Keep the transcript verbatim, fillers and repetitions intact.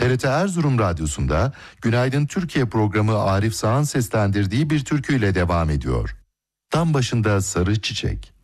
T R T Erzurum Radyosu'nda Günaydın Türkiye programı Arif Sağ'ın seslendirdiği bir türküyle devam ediyor. Tam başında sarı çiçek.